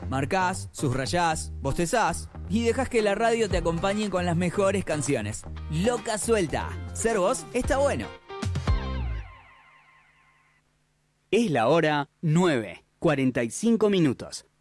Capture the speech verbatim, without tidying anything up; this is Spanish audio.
Marcás, subrayás, bostezás y dejás que la radio te acompañe con las mejores canciones. Loca Suelta. Ser vos está bueno. Es la hora nueve, cuarenta y cinco minutos.